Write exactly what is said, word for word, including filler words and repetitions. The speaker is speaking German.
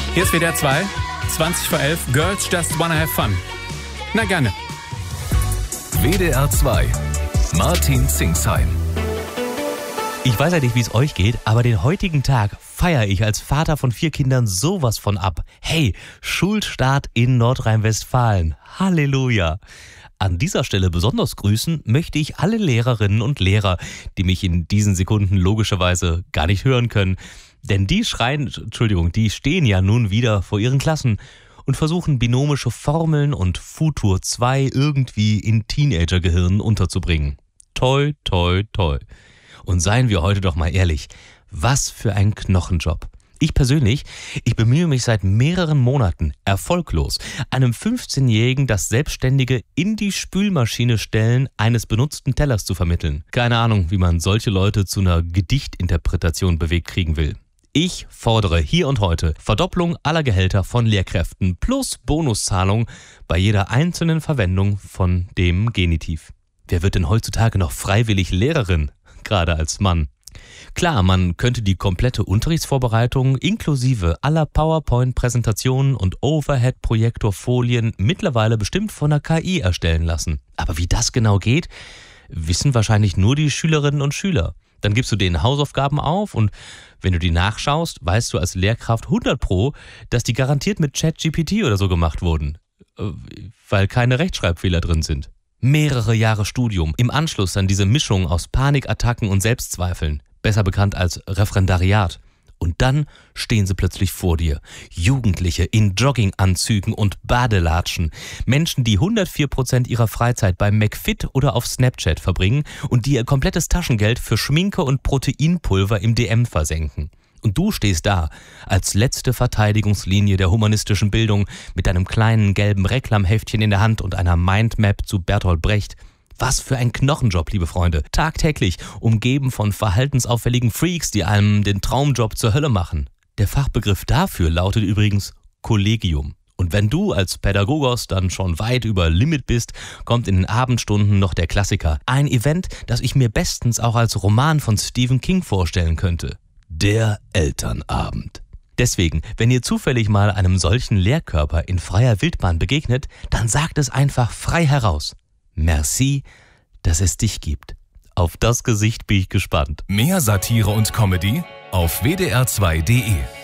Hier ist W D R zwei, zwanzig vor elf, Girls Just Wanna Have Fun. Na gerne. W D R zwei, Martin Zingsheim. Ich weiß ja nicht, wie es euch geht, aber den heutigen Tag feiere ich als Vater von vier Kindern sowas von ab. Hey, Schulstart in Nordrhein-Westfalen. Halleluja. An dieser Stelle besonders grüßen möchte ich alle Lehrerinnen und Lehrer, die mich in diesen Sekunden logischerweise gar nicht hören können. Denn die schreien, Entschuldigung, die stehen ja nun wieder vor ihren Klassen und versuchen binomische Formeln und Futur zwei irgendwie in Teenagergehirnen unterzubringen. Toi, toi, toi. Und seien wir heute doch mal ehrlich, was für ein Knochenjob. Ich persönlich, ich bemühe mich seit mehreren Monaten, erfolglos, einem fünfzehnjährigen das selbstständige in die Spülmaschine stellen eines benutzten Tellers zu vermitteln. Keine Ahnung, wie man solche Leute zu einer Gedichtinterpretation bewegt kriegen will. Ich fordere hier und heute Verdopplung aller Gehälter von Lehrkräften plus Bonuszahlung bei jeder einzelnen Verwendung von dem Genitiv. Wer wird denn heutzutage noch freiwillig Lehrerin? Gerade als Mann. Klar, man könnte die komplette Unterrichtsvorbereitung inklusive aller PowerPoint-Präsentationen und Overhead-Projektorfolien mittlerweile bestimmt von der K I erstellen lassen. Aber wie das genau geht, wissen wahrscheinlich nur die Schülerinnen und Schüler. Dann gibst du denen Hausaufgaben auf und wenn du die nachschaust, weißt du als Lehrkraft hundert Pro, dass die garantiert mit ChatGPT oder so gemacht wurden, weil keine Rechtschreibfehler drin sind. Mehrere Jahre Studium, im Anschluss dann diese Mischung aus Panikattacken und Selbstzweifeln, besser bekannt als Referendariat. Und dann stehen sie plötzlich vor dir. Jugendliche in Jogginganzügen und Badelatschen. Menschen, die hundertvier Prozent ihrer Freizeit beim McFit oder auf Snapchat verbringen und die ihr komplettes Taschengeld für Schminke und Proteinpulver im D M versenken. Und du stehst da, als letzte Verteidigungslinie der humanistischen Bildung, mit deinem kleinen gelben Reklamheftchen in der Hand und einer Mindmap zu Bertolt Brecht. Was für ein Knochenjob, liebe Freunde. Tagtäglich, umgeben von verhaltensauffälligen Freaks, die einem den Traumjob zur Hölle machen. Der Fachbegriff dafür lautet übrigens Kollegium. Und wenn du als Pädagogos dann schon weit über Limit bist, kommt in den Abendstunden noch der Klassiker. Ein Event, das ich mir bestens auch als Roman von Stephen King vorstellen könnte. Der Elternabend. Deswegen, wenn ihr zufällig mal einem solchen Lehrkörper in freier Wildbahn begegnet, dann sagt es einfach frei heraus. Merci, dass es dich gibt. Auf das Gesicht bin ich gespannt. Mehr Satire und Comedy auf W D R zwei Punkt de.